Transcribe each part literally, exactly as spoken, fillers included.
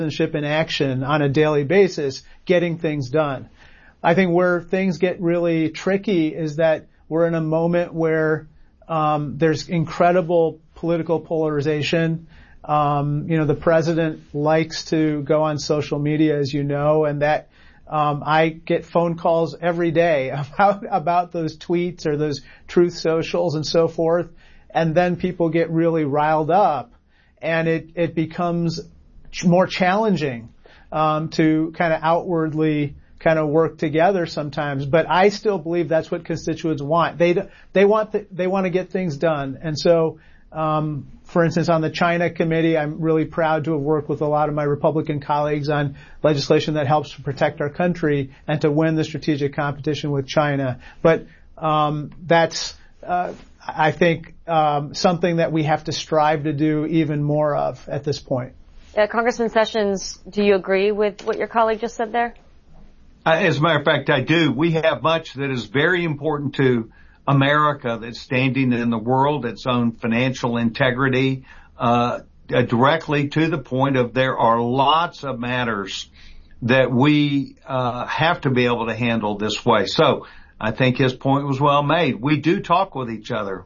citizenship in action on a daily basis, getting things done. I think where things get really tricky is that we're in a moment where um, there's incredible political polarization. Um, you know, the president likes to go on social media, as you know, and that um, I get phone calls every day about about those tweets or those truth socials and so forth, and then people get really riled up, and it it becomes more challenging um, to kind of outwardly kind of work together sometimes. But I still believe that's what constituents want. They they want the, they want to get things done, and so. Um, for instance, on the China committee, I'm really proud to have worked with a lot of my Republican colleagues on legislation that helps to protect our country and to win the strategic competition with China. But um, that's, uh, I think, um, something that we have to strive to do even more of at this point. Uh, Congressman Sessions, do you agree with what your colleague just said there? Uh, as a matter of fact, I do. We have much that is very important to America that's standing in the world, its own financial integrity, uh, uh, directly to the point of there are lots of matters that we uh, have to be able to handle this way. So I think his point was well made. We do talk with each other.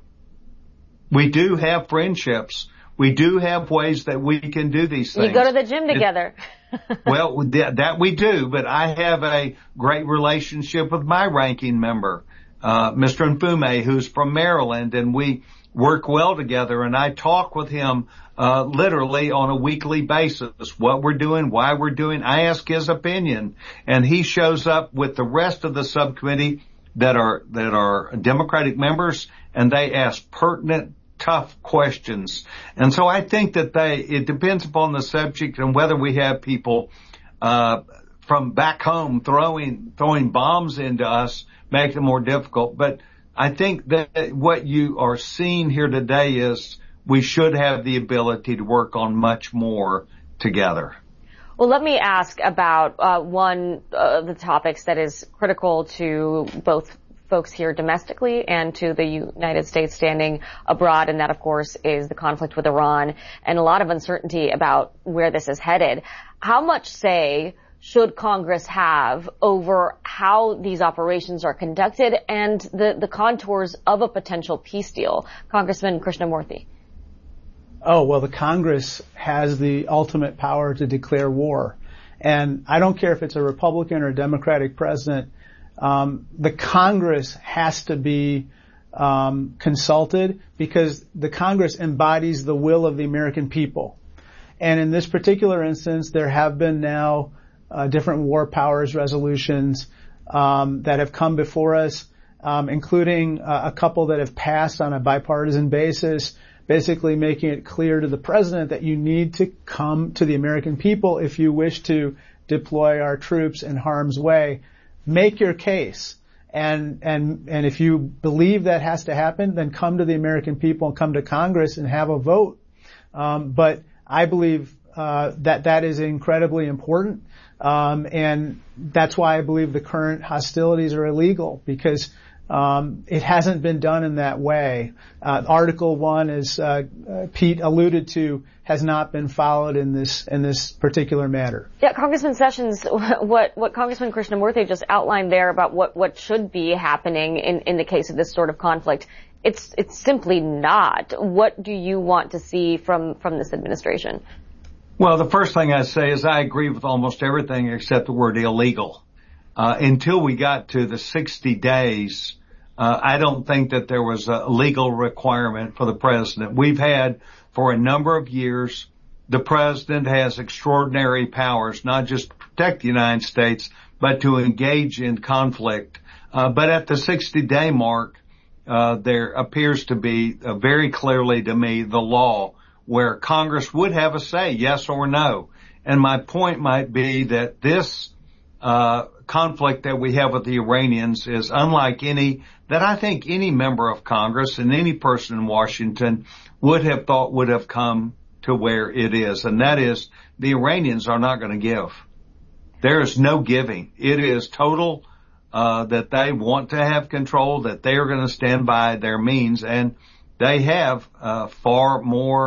We do have friendships. We do have ways that we can do these things. You go to the gym together. Well, that we do, but I have a great relationship with my ranking member. Uh, Mister Nfume, who's from Maryland, and we work well together, and I talk with him, uh, literally on a weekly basis, what we're doing, why we're doing. I ask his opinion, and he shows up with the rest of the subcommittee that are, that are Democratic members, and they ask pertinent, tough questions. And so I think that they, it depends upon the subject and whether we have people, uh, from back home throwing, throwing bombs into us, make it more difficult. But I think that what you are seeing here today is we should have the ability to work on much more together. Well, let me ask about uh, one of the topics that is critical to both folks here domestically and to the United States standing abroad, and that, of course, is the conflict with Iran and a lot of uncertainty about where this is headed. How much say should Congress have over how these operations are conducted and the, the contours of a potential peace deal? Congressman Krishnamurthy. Oh, well, the Congress has the ultimate power to declare war. And I don't care if it's a Republican or a Democratic president, um, the Congress has to be um, consulted because the Congress embodies the will of the American people. And in this particular instance, there have been now Uh, different war powers resolutions um, that have come before us, um, including uh, a couple that have passed on a bipartisan basis, basically making it clear to the president that you need to come to the American people if you wish to deploy our troops in harm's way. Make your case. And, and, and if you believe that has to happen, then come to the American people and come to Congress and have a vote. Um, but I believe uh, that that is incredibly important. Um, and that's why I believe the current hostilities are illegal, because um, it hasn't been done in that way. Uh, Article One, as uh, uh, Pete alluded to, has not been followed in this in this particular matter. Yeah, Congressman Sessions, what what Congressman Krishnamurthy just outlined there about what what should be happening in in the case of this sort of conflict, it's it's simply not. What do you want to see from from this administration? Well, the first thing I say is I agree with almost everything except the word illegal. Uh, until we got to the sixty days, uh, I don't think that there was a legal requirement for the president. We've had for a number of years, the president has extraordinary powers, not just to protect the United States, but to engage in conflict. Uh, but at the sixty day mark, uh, there appears to be uh, very clearly to me the law where Congress would have a say, yes or no. And my point might be that this uh conflict that we have with the Iranians is unlike any that I think any member of Congress and any person in Washington would have thought would have come to where it is. And that is, the Iranians are not going to give. There is no giving. It is total uh that they want to have control, that they are going to stand by their means, and they have uh far more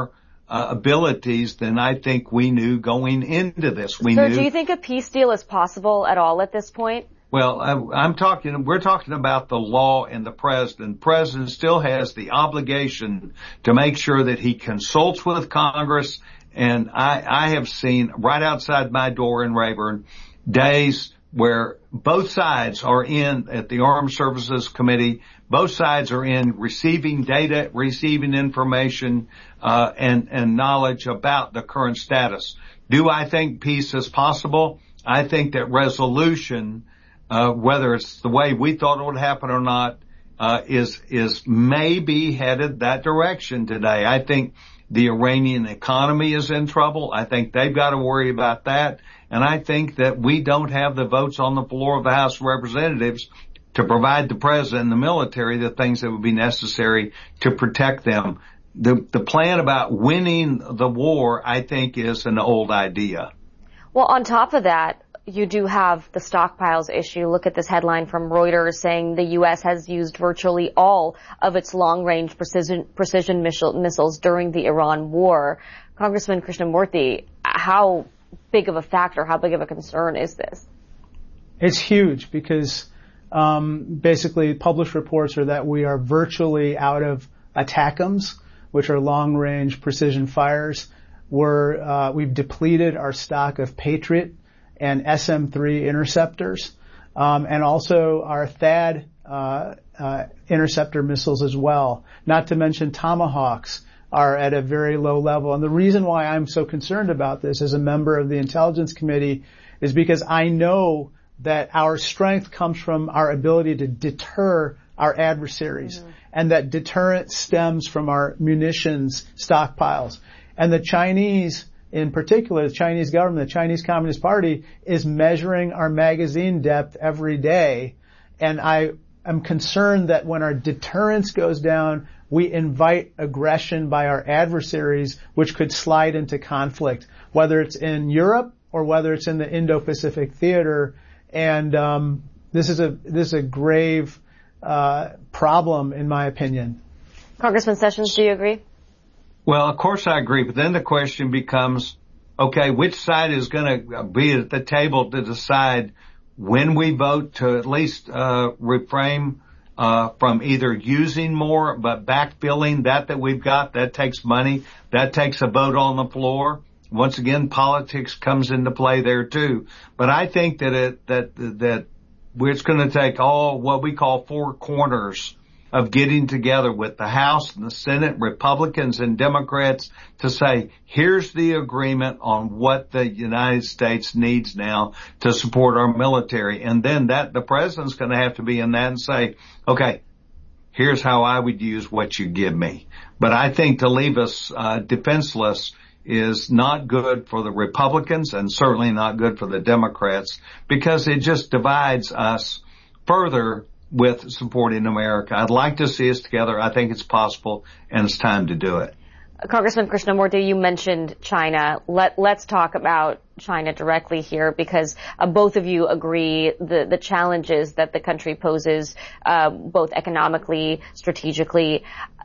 uh, abilities than I think we knew going into this. We so knew. Do you think a peace deal is possible at all at this point? Well, I, I'm talking, we're talking about the law and the president. The president still has the obligation to make sure that he consults with Congress. And I, I have seen right outside my door in Rayburn days where both sides are in at the Armed Services Committee. Both sides are in receiving data, receiving information, uh, and, and knowledge about the current status. Do I think peace is possible? I think that resolution, uh, whether it's the way we thought it would happen or not, uh, is, is maybe headed that direction today. I think the Iranian economy is in trouble. I think they've got to worry about that. And I think that we don't have the votes on the floor of the House of Representatives to provide the president and the military the things that would be necessary to protect them. The, the plan about winning the war, I think, is an old idea. Well, on top of that, you do have the stockpiles issue. Look at this headline from Reuters saying the U S has used virtually all of its long-range precision, precision missile, missiles during the Iran war. Congressman Krishnamurthy, how big of a factor, how big of a concern is this? It's huge because um, basically published reports are that we are virtually out of ATACMS, which are long-range precision fires. We're, uh, we've depleted our stock of Patriot and S M three interceptors, um, and also our THAAD uh, uh, interceptor missiles as well. Not to mention Tomahawks are at a very low level. And the reason why I'm so concerned about this as a member of the Intelligence Committee is because I know that our strength comes from our ability to deter our adversaries, mm-hmm. and that deterrent stems from our munitions stockpiles. And the Chinese, in particular, the Chinese government, the Chinese Communist Party, is measuring our magazine depth every day. And I am concerned that when our deterrence goes down, we invite aggression by our adversaries, which could slide into conflict, whether it's in Europe or whether it's in the Indo-Pacific theater. And um, this is a this is a grave uh, problem, in my opinion. Congressman Sessions, do you agree? Well, of course I agree, but then the question becomes, okay, which side is going to be at the table to decide when we vote to at least uh refrain uh from either using more, but backfilling that that we've got? That takes money. That takes a vote on the floor. Once again, politics comes into play there too. But I think that it that that it's going to take all what we call four corners of getting together with the House and the Senate, Republicans and Democrats, to say, here's the agreement on what the United States needs now to support our military. And then that the president's going to have to be in that and say, okay, here's how I would use what you give me. But I think to leave us uh, defenseless is not good for the Republicans and certainly not good for the Democrats, because it just divides us further with supporting America. I'd like to see us together. I think it's possible, and it's time to do it. Congressman Krishnamurthy, you mentioned China. Let, let's talk about China directly here, because uh, both of you agree the, the challenges that the country poses, uh, both economically, strategically.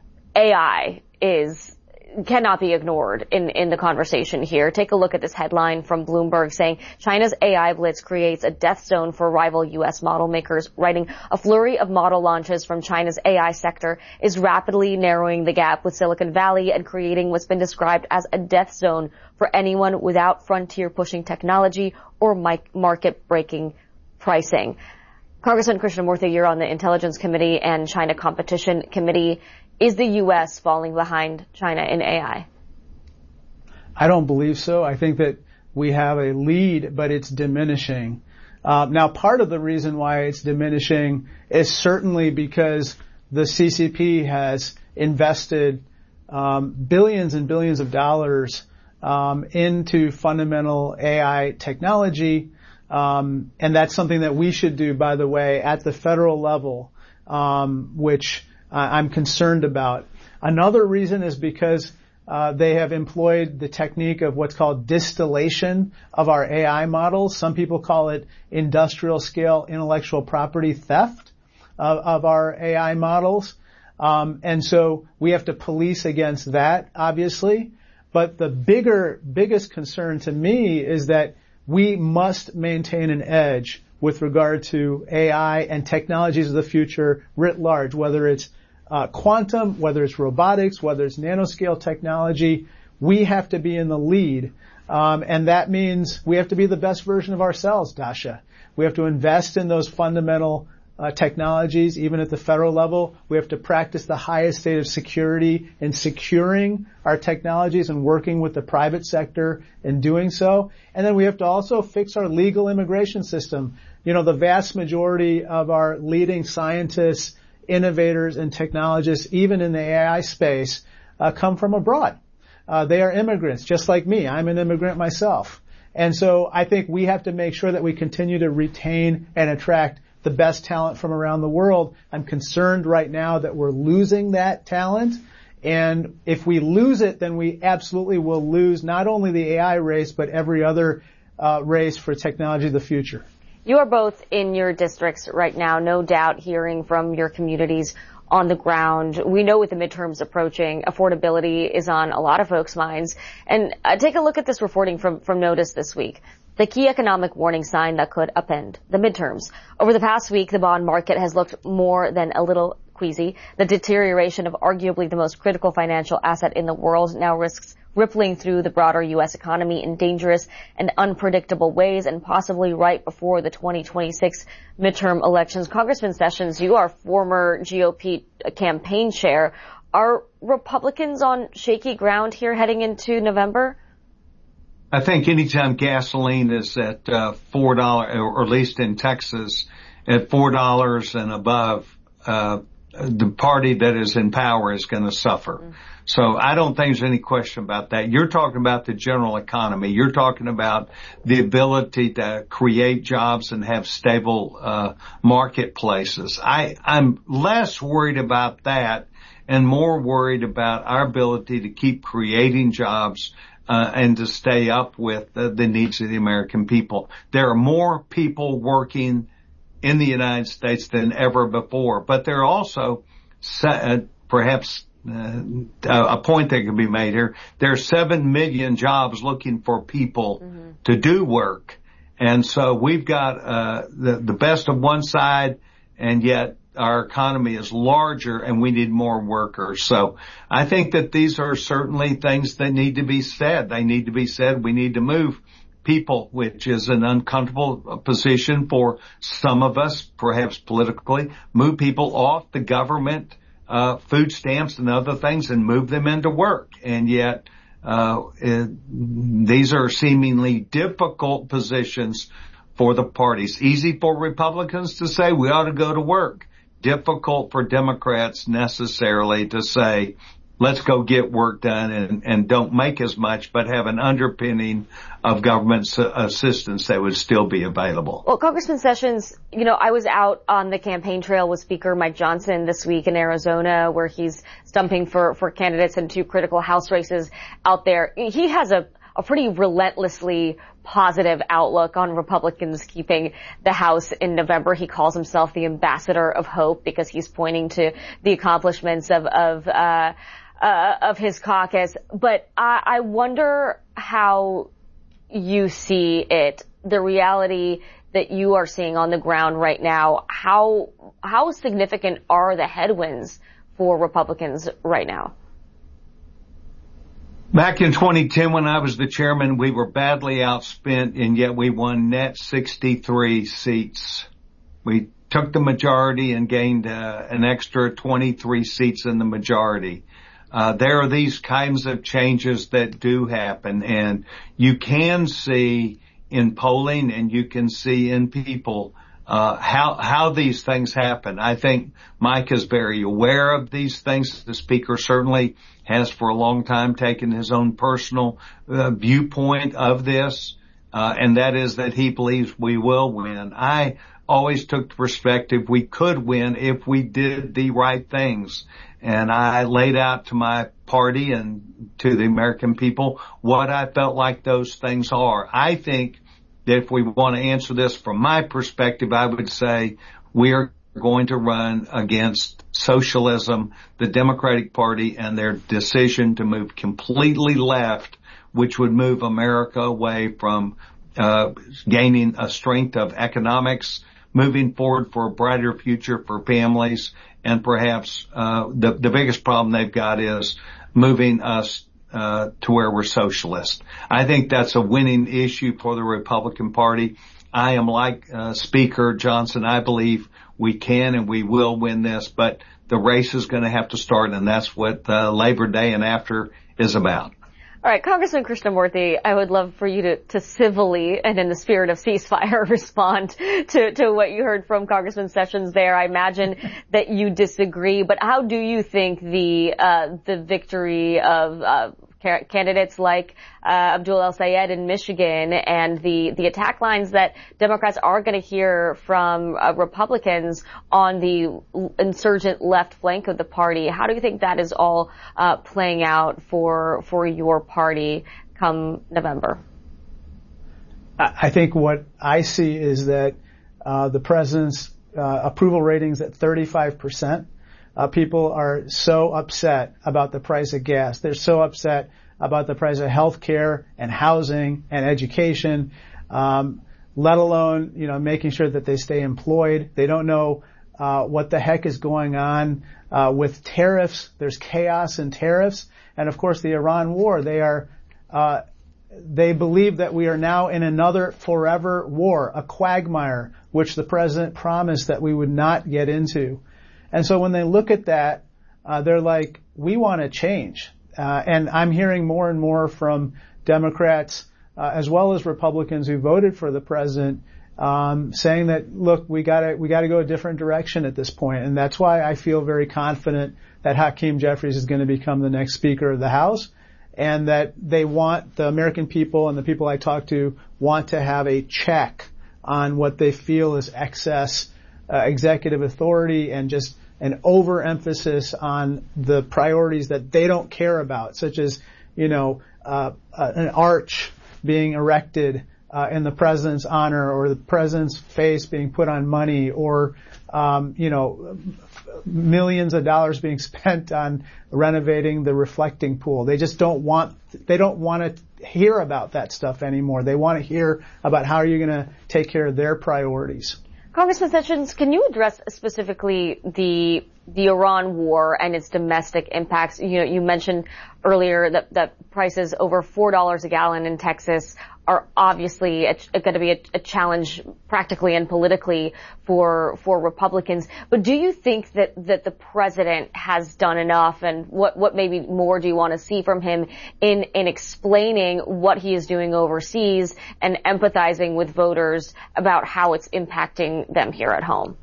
A I is cannot be ignored in, in the conversation here. Take a look at this headline from Bloomberg saying China's A I blitz creates a death zone for rival U S model makers, writing a flurry of model launches from China's A I sector is rapidly narrowing the gap with Silicon Valley and creating what's been described as a death zone for anyone without frontier-pushing technology or market-breaking pricing. Congressman Krishnamurthy, you're on the Intelligence Committee and China Competition Committee. Is the U S falling behind China in A I? I don't believe so. I think that we have a lead, but it's diminishing. Uh, now, part of the reason why it's diminishing is certainly because the C C P has invested um, billions and billions of dollars um, into fundamental A I technology, um, and that's something that we should do, by the way, at the federal level, um, which I'm concerned about. Another reason is because uh, they have employed the technique of what's called distillation of our A I models. Some people call it industrial scale intellectual property theft of, of our A I models. Um, and so we have to police against that, obviously. But the bigger, biggest concern to me is that we must maintain an edge with regard to A I and technologies of the future writ large, whether it's uh, quantum, whether it's robotics, whether it's nanoscale technology. We have to be in the lead. Um, and that means we have to be the best version of ourselves, Dasha. We have to invest in those fundamental uh, technologies, even at the federal level. We have to practice the highest state of security in securing our technologies and working with the private sector in doing so. And then we have to also fix our legal immigration system. You know, the vast majority of our leading scientists, innovators, and technologists, even in the A I space, uh, come from abroad. Uh, they are immigrants, just like me. I'm an immigrant myself. And so I think we have to make sure that we continue to retain and attract the best talent from around the world. I'm concerned right now that we're losing that talent. And if we lose it, then we absolutely will lose not only the A I race, but every other uh, race for technology of the future. You are both in your districts right now, no doubt hearing from your communities on the ground. We know with the midterms approaching, affordability is on a lot of folks' minds. And uh, take a look at this reporting from, from Notice this week. The key economic warning sign that could upend the midterms. Over the past week, the bond market has looked more than a little queasy. The deterioration of arguably the most critical financial asset in the world now risks rippling through the broader U S economy in dangerous and unpredictable ways, and possibly right before the twenty twenty-six midterm elections. Congressman Sessions, you are former G O P campaign chair. Are Republicans on shaky ground here heading into November? I think anytime gasoline is at uh, four dollars, or at least in Texas, at four dollars and above, uh, the party that is in power is going to suffer. Mm. So I don't think there's any question about that. You're talking about the general economy. You're talking about the ability to create jobs and have stable uh marketplaces. I, I'm less worried about that and more worried about our ability to keep creating jobs uh and to stay up with uh, the needs of the American people. There are more people working in the United States than ever before, but there are also uh, perhaps Uh, a point that can be made here. There are seven million jobs looking for people mm-hmm. to do work. And so we've got, uh, the, the best of one side, and yet our economy is larger and we need more workers. So I think that these are certainly things that need to be said. They need to be said. We need to move people, which is an uncomfortable position for some of us, perhaps politically, move people off the government Uh, food stamps and other things and move them into work. And yet, uh, it, these are seemingly difficult positions for the parties. Easy for Republicans to say we ought to go to work. Difficult for Democrats necessarily to say, let's go get work done and, and don't make as much, but have an underpinning of government assistance that would still be available. Well, Congressman Sessions, you know, I was out on the campaign trail with Speaker Mike Johnson this week in Arizona, where he's stumping for, for candidates in two critical House races out there. He has a, a pretty relentlessly positive outlook on Republicans keeping the House in November. He calls himself the ambassador of hope because he's pointing to the accomplishments of, of, uh, Uh, of his caucus. But I, I wonder how you see it, the reality that you are seeing on the ground right now. How, how significant are the headwinds for Republicans right now? Back in twenty ten, when I was the chairman, we were badly outspent, and yet we won net sixty-three seats. We took the majority and gained uh, an extra twenty-three seats in the majority. Uh, there are these kinds of changes that do happen, and you can see in polling and you can see in people, uh, how, how these things happen. I think Mike is very aware of these things. The speaker certainly has for a long time taken his own personal uh, viewpoint of this, uh, and that is that he believes we will win. I always took the perspective we could win if we did the right things. And I laid out to my party and to the American people what I felt like those things are. I think that if we want to answer this from my perspective, I would say we are going to run against socialism, the Democratic Party, and their decision to move completely left, which would move America away from uh gaining a strength of economics, moving forward for a brighter future for families, and perhaps uh the, the biggest problem they've got is moving us uh to where we're socialist. I think that's a winning issue for the Republican Party. I am like uh, Speaker Johnson. I believe we can and we will win this, but the race is going to have to start, and that's what uh, Labor Day and after is about. All right, Congressman Krishnamurthy, I would love for you to, to civilly and in the spirit of ceasefire respond to, to what you heard from Congressman Sessions there. I imagine that you disagree, but how do you think the uh, the victory of uh, candidates like uh, Abdul El-Sayed in Michigan and the, the attack lines that Democrats are going to hear from uh, Republicans on the insurgent left flank of the party, how do you think that is all uh, playing out for for your party come November? I think what I see is that uh, the president's uh, approval ratings at thirty-five percent. Uh, people are so upset about the price of gas. They're so upset about the price of health care and housing and education, um, let alone, you know, making sure that they stay employed. They don't know uh, what the heck is going on uh, with tariffs. There's chaos in tariffs. And, of course, the Iran war. They are uh, they believe that we are now in another forever war, a quagmire, which the president promised that we would not get into. And so when they look at that, uh, they're like, we want to change. Uh, and I'm hearing more and more from Democrats, uh, as well as Republicans who voted for the president, um, saying that, look, we gotta, we gotta go a different direction at this point. And that's why I feel very confident that Hakeem Jeffries is going to become the next Speaker of the House, and that they want, the American people and the people I talk to want to have a check on what they feel is excess uh, executive authority and just an overemphasis on the priorities that they don't care about, such as, you know, uh, uh, an arch being erected uh, in the president's honor, or the president's face being put on money, or, um, you know, millions of dollars being spent on renovating the reflecting pool. They just don't want, they don't want to hear about that stuff anymore. They want to hear about how are you going to take care of their priorities. Congressman Sessions, can you address specifically the the Iran war and its domestic impacts? You know, you mentioned earlier that, that prices over four dollars a gallon in Texas are obviously going to be a, a challenge practically and politically for for Republicans. But do you think that that the president has done enough, and what what maybe more do you want to see from him in in explaining what he is doing overseas and empathizing with voters about how it's impacting them here at home?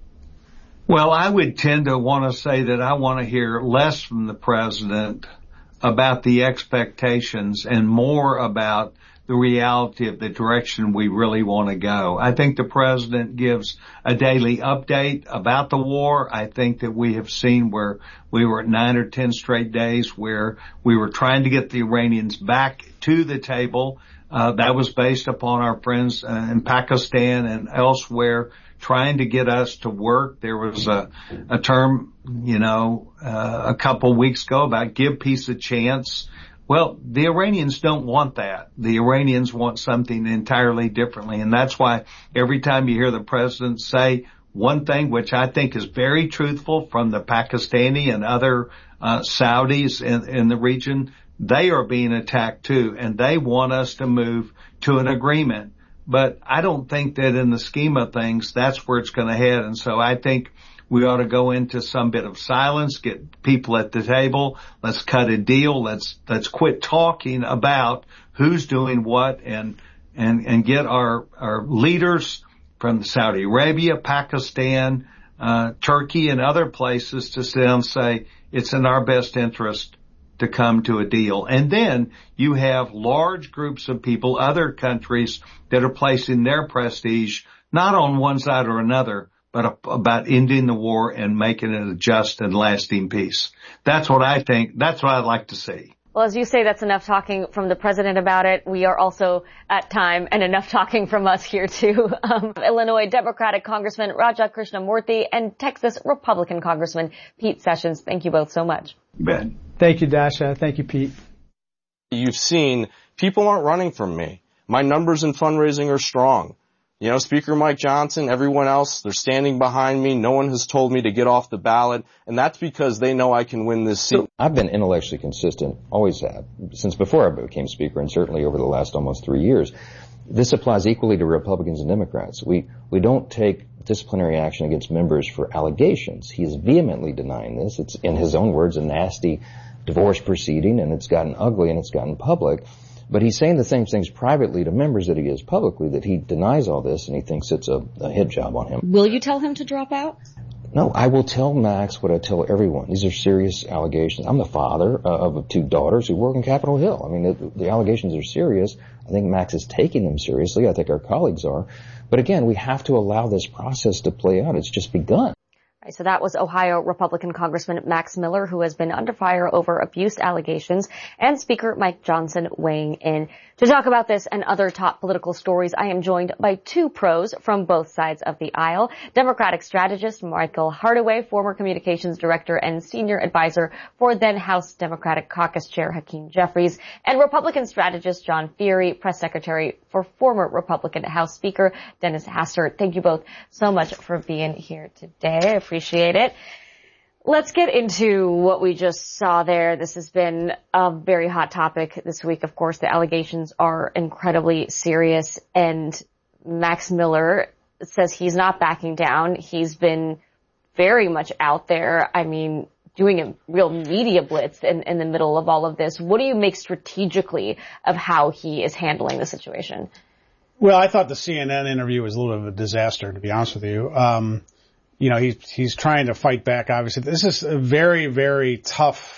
Well, I would tend to want to say that I want to hear less from the president about the expectations and more about the reality of the direction we really want to go. I think the president gives a daily update about the war. I think that we have seen where we were at nine or ten straight days where we were trying to get the Iranians back to the table. Uh, that was based upon our friends uh, in Pakistan and elsewhere trying to get us to work. There was a, a term, you know, uh, a couple weeks ago about give peace a chance. Well, the Iranians don't want that. The Iranians want something entirely differently. And that's why every time you hear the president say one thing, which I think is very truthful from the Pakistani and other uh, Saudis in, in the region, they are being attacked too. And they want us to move to an agreement. But I don't think that in the scheme of things, that's where it's going to head. And so I think we ought to go into some bit of silence, get people at the table. Let's cut a deal. Let's, let's quit talking about who's doing what and, and, and get our, our leaders from Saudi Arabia, Pakistan, uh, Turkey and other places to sit down and say it's in our best interest to come to a deal. And then you have large groups of people, other countries that are placing their prestige not on one side or another, but about ending the war and making it a just and lasting peace. That's what I think. That's what I'd like to see. Well, as you say, that's enough talking from the president about it. We are also at time, and enough talking from us here too. Um, Illinois Democratic Congressman Raja Krishnamoorthi and Texas Republican Congressman Pete Sessions. Thank you both so much. You bet. Thank you, Dasha. Thank you, Pete. You've seen people aren't running from me. My numbers in fundraising are strong. You know, Speaker Mike Johnson, everyone else, they're standing behind me. No one has told me to get off the ballot, and that's because they know I can win this seat. I've been intellectually consistent, always have, since before I became Speaker, and certainly over the last almost three years. This applies equally to Republicans and Democrats. We we don't take disciplinary action against members for allegations. He is vehemently denying this. It's, in his own words, a nasty divorce proceeding, and it's gotten ugly and it's gotten public. But he's saying the same things privately to members that he is publicly, that he denies all this and he thinks it's a, a hit job on him. Will you tell him to drop out? No, I will tell Max what I tell everyone. These are serious allegations. I'm the father uh, of two daughters who work in Capitol Hill. I mean, the, the allegations are serious. I think Max is taking them seriously. I think our colleagues are. But again, we have to allow this process to play out. It's just begun. So that was Ohio Republican Congressman Max Miller, who has been under fire over abuse allegations, and Speaker Mike Johnson weighing in. To talk about this and other top political stories, I am joined by two pros from both sides of the aisle. Democratic strategist Michael Hardaway, former communications director and senior advisor for then House Democratic Caucus Chair Hakeem Jeffries, and Republican strategist John Feehery, press secretary for former Republican House Speaker Dennis Hastert. Thank you both so much for being here today. I appreciate it. Let's get into what we just saw there. This has been a very hot topic this week. Of course, the allegations are incredibly serious, and Max Miller says he's not backing down. He's been very much out there. I mean, doing a real media blitz in, in the middle of all of this. What do you make strategically of how he is handling the situation? Well, I thought the C N N interview was a little bit of a disaster, to be honest with you. Um, You know, he's, he's trying to fight back, obviously. This is a very, very tough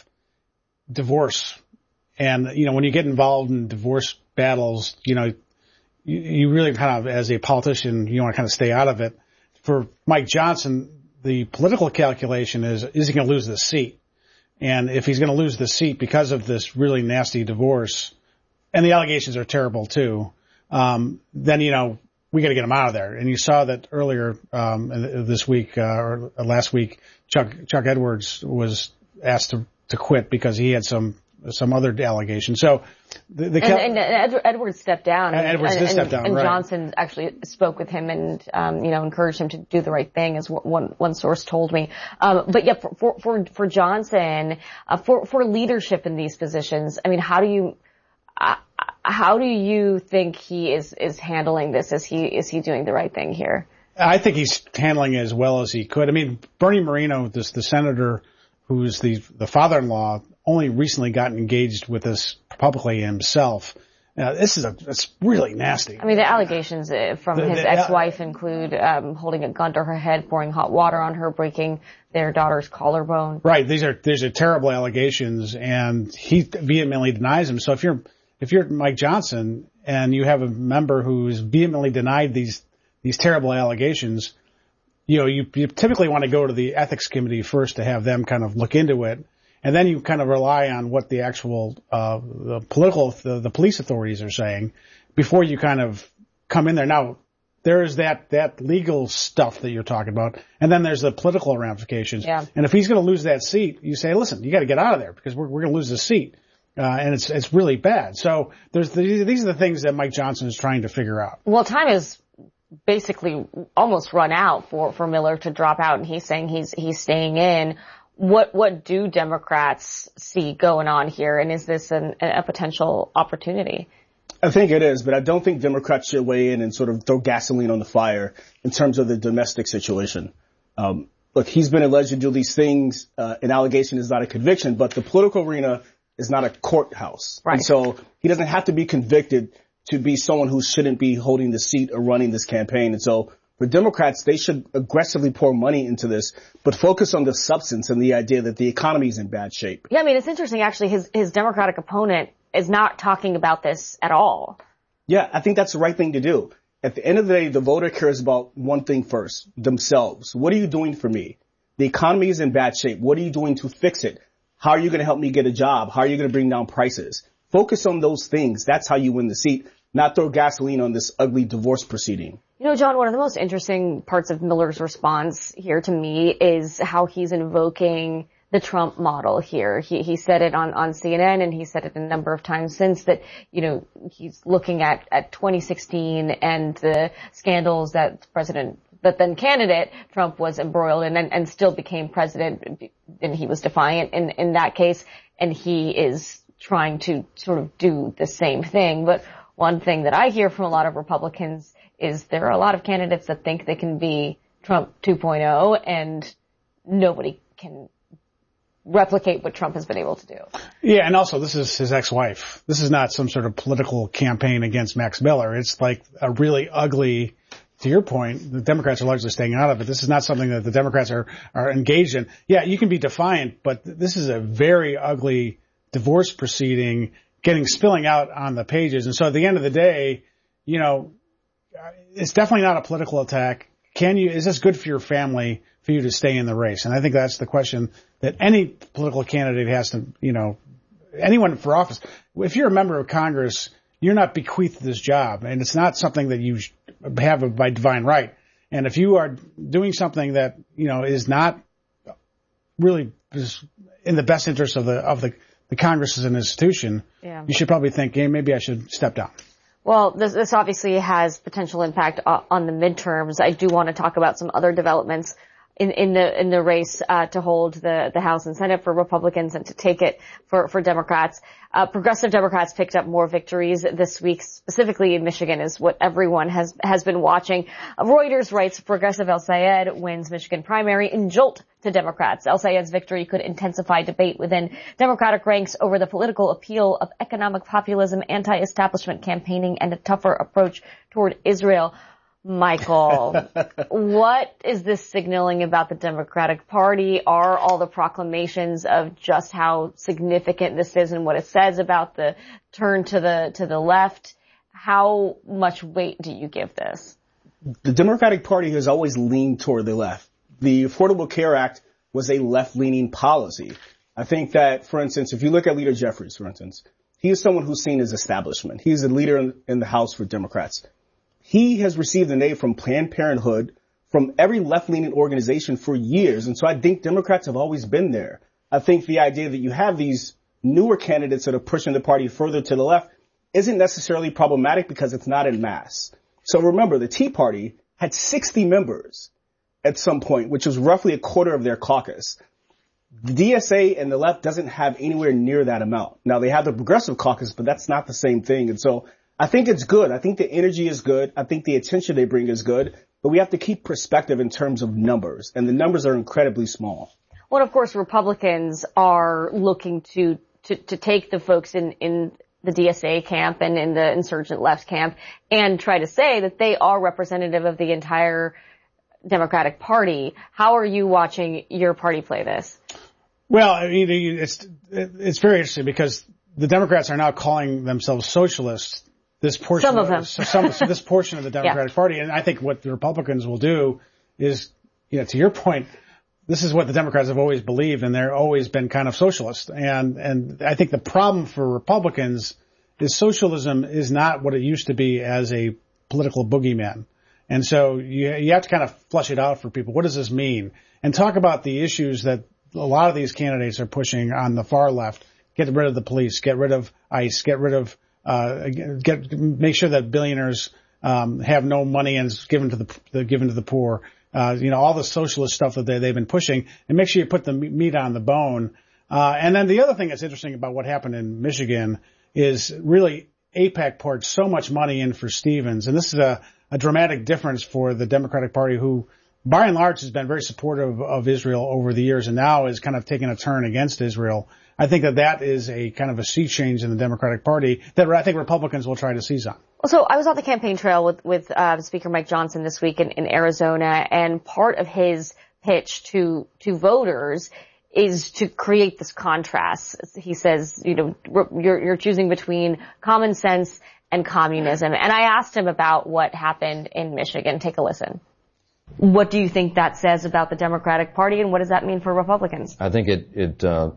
divorce. And, you know, when you get involved in divorce battles, you know, you, you really kind of, as a politician, you want to kind of stay out of it. For Mike Johnson, the political calculation is, is he going to lose the seat? And if he's going to lose the seat because of this really nasty divorce, and the allegations are terrible too, um, then, you know, we got to get him out of there. And you saw that earlier um, this week uh, or last week, Chuck Chuck Edwards was asked to, to quit because he had some some other allegations. So the, the and, and Ed, Edwards stepped down. And, and Edwards did and, step down, and right. Johnson actually spoke with him and um, you know encouraged him to do the right thing, as one one source told me. Um, but yeah, for for for, for Johnson, uh, for for leadership in these positions, I mean, how do you? Uh, How do you think he is, is handling this? Is he, is he doing the right thing here? I think he's handling it as well as he could. I mean, Bernie Moreno, this, the senator who's the, the father-in-law, only recently got engaged with this publicly himself. Now, this is a, it's really nasty. I mean, the allegations from the, his the, ex-wife include, um, holding a gun to her head, pouring hot water on her, breaking their daughter's collarbone. Right. These are, these are terrible allegations, and he vehemently denies them. So if you're, If you're Mike Johnson and you have a member who's vehemently denied these these terrible allegations, you know, you, you typically want to go to the ethics committee first to have them kind of look into it, and then you kind of rely on what the actual uh, the political the, the police authorities are saying before you kind of come in there. Now, there's that that legal stuff that you're talking about, and then there's the political ramifications. Yeah. And if he's going to lose that seat, you say, listen, you got to get out of there because we're we're going to lose the seat. Uh, and it's, it's really bad. So there's the, these are the things that Mike Johnson is trying to figure out. Well, time is basically almost run out for, for Miller to drop out, and he's saying he's, he's staying in. What, what do Democrats see going on here? And is this an, a potential opportunity? I think it is, but I don't think Democrats should weigh in and sort of throw gasoline on the fire in terms of the domestic situation. Um, look, he's been alleged to do these things. Uh, an allegation is not a conviction, but the political arena is not a courthouse. Right. And so he doesn't have to be convicted to be someone who shouldn't be holding the seat or running this campaign. And so for Democrats, they should aggressively pour money into this, but focus on the substance and the idea that the economy is in bad shape. Yeah, I mean, it's interesting, actually. His, his Democratic opponent is not talking about this at all. Yeah, I think that's the right thing to do. At the end of the day, the voter cares about one thing first, themselves. What are you doing for me? The economy is in bad shape. What are you doing to fix it? How are you going to help me get a job? How are you going to bring down prices? Focus on those things. That's how you win the seat, not throw gasoline on this ugly divorce proceeding. You know, John, one of the most interesting parts of Miller's response here to me is how he's invoking the Trump model here. He, he said it on, on C N N, and he said it a number of times since, that, you know, he's looking at, at twenty sixteen and the scandals that President, that then candidate Trump was embroiled in, and, and still became president, and he was defiant in, in that case, and he is trying to sort of do the same thing. But one thing that I hear from a lot of Republicans is there are a lot of candidates that think they can be Trump two point oh, and nobody can replicate what Trump has been able to do. Yeah, and also this is his ex-wife. This is not some sort of political campaign against Max Miller. It's like a really ugly, to your point, the Democrats are largely staying out of it. This is not something that the Democrats are, are engaged in. Yeah, you can be defiant, but this is a very ugly divorce proceeding getting spilling out on the pages. And so at the end of the day, you know, it's definitely not a political attack. Can you, is this good for your family for you to stay in the race? And I think that's the question that any political candidate has to, you know, anyone for office. If you're a member of Congress, you're not bequeathed this job, and it's not something that you have by divine right. And if you are doing something that, you know, is not really in the best interest of the, of the, the Congress as an institution, yeah. you should probably think, hey, maybe I should step down. Well, this, this obviously has potential impact on the midterms. I do want to talk about some other developments in, in the in the race uh, to hold the, the House and Senate for Republicans and to take it for, for Democrats. Uh, progressive Democrats picked up more victories this week, specifically in Michigan, is what everyone has has been watching. Reuters writes Progressive El-Sayed wins Michigan primary in jolt to Democrats. El-Sayed's victory could intensify debate within Democratic ranks over the political appeal of economic populism, anti-establishment campaigning, and a tougher approach toward Israel. Michael, what is this signaling about the Democratic Party? Are all the proclamations of just how significant this is and what it says about the turn to the to the left? How much weight do you give this? The Democratic Party has always leaned toward the left. The Affordable Care Act was a left-leaning policy. I think that, for instance, if you look at Leader Jeffries, for instance, he is someone who's seen as establishment. He's a leader in, in the House for Democrats. He has received an aid from Planned Parenthood, from every left-leaning organization for years. And so I think Democrats have always been there. I think the idea that you have these newer candidates that are pushing the party further to the left isn't necessarily problematic because it's not en masse. So remember, the Tea Party had sixty members at some point, which was roughly a quarter of their caucus. The D S A and the left doesn't have anywhere near that amount. Now, they have the Progressive Caucus, but that's not the same thing. And so I think it's good. I think the energy is good. I think the attention they bring is good. But we have to keep perspective in terms of numbers, and the numbers are incredibly small. Well, of course, Republicans are looking to to, to take the folks in, in the D S A camp and in the insurgent left camp and try to say that they are representative of the entire Democratic Party. How are you watching your party play this? Well, I mean, it's it's very interesting because the Democrats are now calling themselves socialists. This portion, some of them, of, some, so this portion of the Democratic yeah. Party, and I think what the Republicans will do is, you know, to your point, this is what the Democrats have always believed, and they're always been kind of socialist. And and I think the problem for Republicans is socialism is not what it used to be as a political boogeyman. And so you you have to kind of flush it out for people. What does this mean? And talk about the issues that a lot of these candidates are pushing on the far left. Get rid of the police. Get rid of ICE. Get rid of Uh, get, make sure that billionaires, um, have no money and is given to the, the given to the poor. Uh, you know, all the socialist stuff that they, they've been pushing, and make sure you put the meat on the bone. Uh, and then the other thing that's interesting about what happened in Michigan is really AIPAC poured so much money in for Stevens. And this is a, a dramatic difference for the Democratic Party, who by and large has been very supportive of Israel over the years and now is kind of taking a turn against Israel. I think that that is a kind of a sea change in the Democratic Party that I think Republicans will try to seize on. So I was on the campaign trail with, with uh, Speaker Mike Johnson this week in, in Arizona, and part of his pitch to to voters is to create this contrast. He says, you know, you're, you're choosing between common sense and communism. And I asked him about what happened in Michigan. Take a listen. What do you think that says about the Democratic Party, and what does that mean for Republicans? I think it, it uh,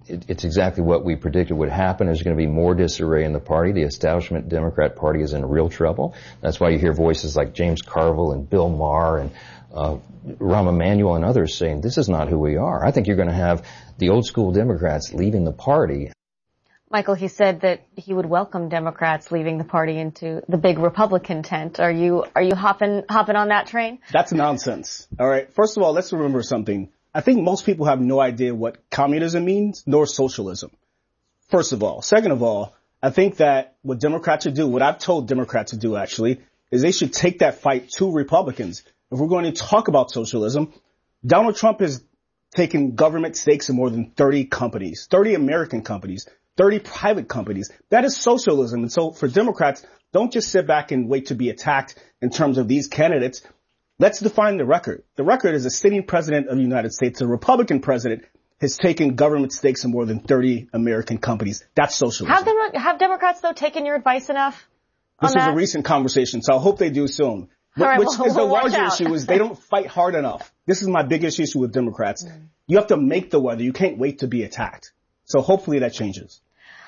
it, it's exactly what we predicted would happen. There's going to be more disarray in the party. The establishment Democrat Party is in real trouble. That's why you hear voices like James Carville and Bill Maher and uh, Rahm Emanuel and others saying, this is not who we are. I think you're going to have the old school Democrats leaving the party. Michael, he said that he would welcome Democrats leaving the party into the big Republican tent. Are you are you hopping hopping on that train? That's nonsense. All right. First of all, let's remember something. I think most people have no idea what communism means, nor socialism. First of all. Second of all, I think that what Democrats should do, what I've told Democrats to do actually, is they should take that fight to Republicans. If we're going to talk about socialism, Donald Trump has taken government stakes in more than thirty companies, thirty American companies, thirty private companies. That is socialism. And so for Democrats, don't just sit back and wait to be attacked in terms of these candidates. Let's define the record. The record is a sitting president of the United States, a Republican president, has taken government stakes in more than thirty American companies. That's socialism. Have, them, have Democrats, though, taken your advice enough on This that? is a recent conversation, so I hope they do soon. All right, Which well, is the we'll watch larger out. issue is they don't fight hard enough. This is my biggest issue with Democrats. Mm. You have to make the weather. You can't wait to be attacked. So hopefully that changes.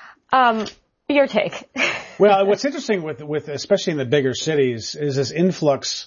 Um, your take. Well, what's interesting with, with, especially in the bigger cities, is this influx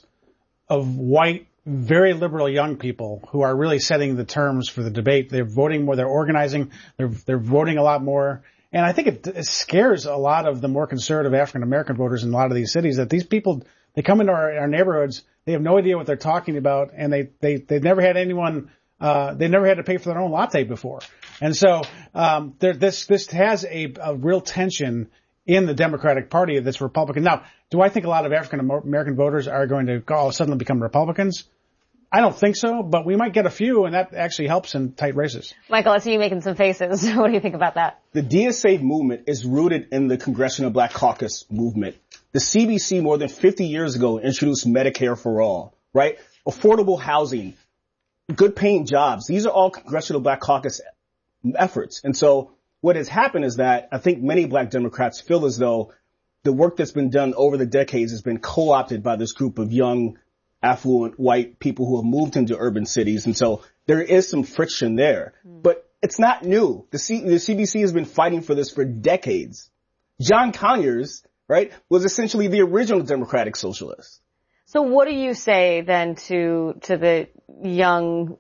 of white, very liberal young people who are really setting the terms for the debate. They're voting more, they're organizing, they're, they're voting a lot more. And I think it, it scares a lot of the more conservative African American voters in a lot of these cities that these people, they come into our, our neighborhoods, they have no idea what they're talking about, and they, they, they've never had anyone, uh, they never had to pay for their own latte before. And so, um, there, this, this has a, a real tension in the Democratic Party that's Republican. Now, do I think a lot of African American voters are going to all of a sudden become Republicans? I don't think so, but we might get a few, and that actually helps in tight races. Michael, I see you making some faces. What do you think about that? The D S A movement is rooted in the Congressional Black Caucus movement. The C B C more than fifty years ago introduced Medicare for all, right? Affordable housing, good paying jobs. These are all Congressional Black Caucus efforts. And so what has happened is that I think many black Democrats feel as though the work that's been done over the decades has been co-opted by this group of young, affluent white people who have moved into urban cities. And so there is some friction there, mm. but it's not new. The, C- the C B C has been fighting for this for decades. John Conyers, right, was essentially the original Democratic socialist. So what do you say then to, to the young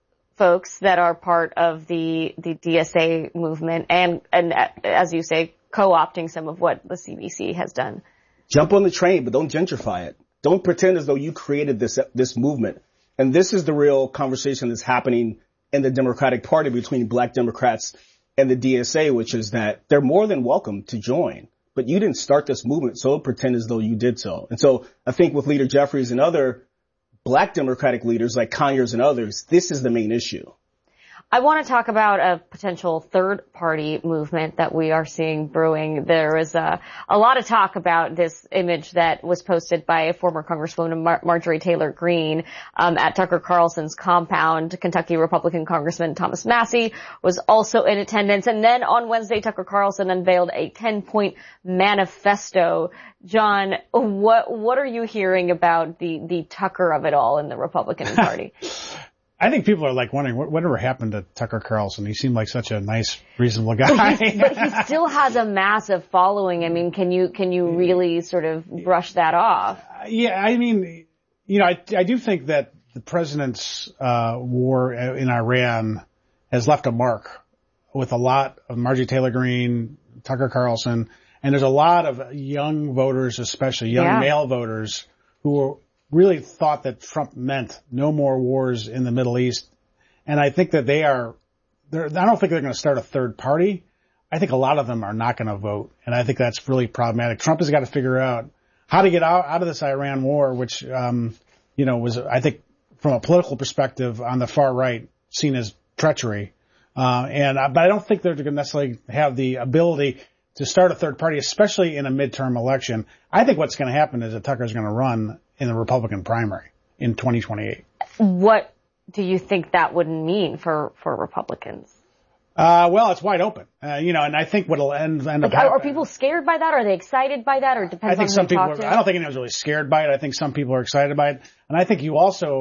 folks that are part of the, the D S A movement and, and as you say, co-opting some of what the C B C has done? Jump on the train, but don't gentrify it. Don't pretend as though you created this, this movement. And this is the real conversation that's happening in the Democratic Party between black Democrats and the D S A, which is that they're more than welcome to join. But you didn't start this movement, so don't pretend as though you did so. And so I think with Leader Jeffries and other black Democratic leaders like Conyers and others, this is the main issue. I want to talk about a potential third party movement that we are seeing brewing. There is a, a lot of talk about this image that was posted by former Congresswoman Mar- Marjorie Taylor Greene um, at Tucker Carlson's compound. Kentucky Republican Congressman Thomas Massie was also in attendance. And then on Wednesday, Tucker Carlson unveiled a ten-point manifesto. John, what what are you hearing about the, the Tucker of it all in the Republican Party? I think people are like wondering what, whatever happened to Tucker Carlson. He seemed like such a nice, reasonable guy. But, but he still has a massive following. I mean, can you can you really sort of brush that off? Yeah, I mean, you know, I, I do think that the president's uh, war in Iran has left a mark with a lot of Marjorie Taylor Greene, Tucker Carlson, and there's a lot of young voters, especially young yeah. male voters, who are really thought that Trump meant no more wars in the Middle East. And I think that they are, I don't think they're going to start a third party. I think a lot of them are not going to vote. And I think that's really problematic. Trump has got to figure out how to get out, out of this Iran war, which, um, you know, was, I think, from a political perspective on the far right, seen as treachery. Uh, and, but I don't think they're going to necessarily have the ability to start a third party, especially in a midterm election. I think what's going to happen is that Tucker's going to run in the Republican primary in twenty twenty-eight. What do you think that would mean for, for Republicans? Uh, well, it's wide open. Uh, you know, and I think what'll end, end like, up happening. Are people scared by that? Are they excited by that? Or it depends I think on some who you people talk are, to? I don't think anyone's really scared by it. I think some people are excited by it. And I think you also,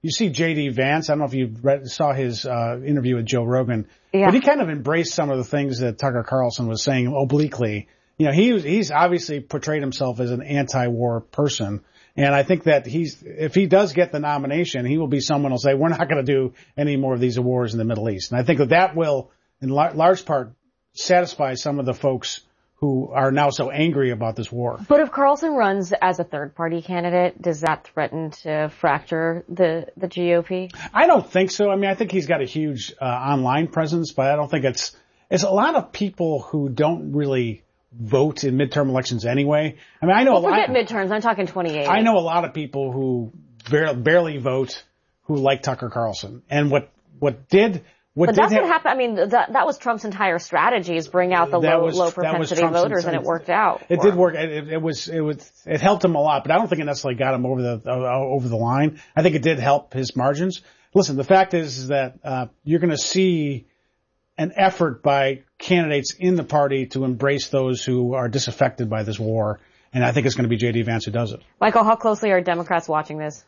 you see J D Vance. I don't know if you read, saw his uh, interview with Joe Rogan, yeah. but he kind of embraced some of the things that Tucker Carlson was saying obliquely. You know, he he's obviously portrayed himself as an anti-war person. And I think that he's, if he does get the nomination, he will be someone who'll say, we're not going to do any more of these wars in the Middle East. And I think that that will, in lar- large part, satisfy some of the folks who are now so angry about this war. But if Carlson runs as a third-party candidate, does that threaten to fracture the, the G O P? I don't think so. I mean, I think he's got a huge uh, online presence, but I don't think it's, it's a lot of people who don't really vote in midterm elections anyway. I mean, I know well, a lot. Forget midterms. I'm talking twenty-eight. I know a lot of people who barely, barely vote who like Tucker Carlson. And what, what did, what but did that's ha- what happened. I mean, that, that was Trump's entire strategy is bring out the low, was, low propensity voters, and it worked out. It did work. It, it was, it was, it helped him a lot, but I don't think it necessarily got him over the, uh, over the line. I think it did help his margins. Listen, the fact is, is that, uh, you're going to see an effort by candidates in the party to embrace those who are disaffected by this war. And I think it's going to be J D Vance who does it. Michael, how closely are Democrats watching this?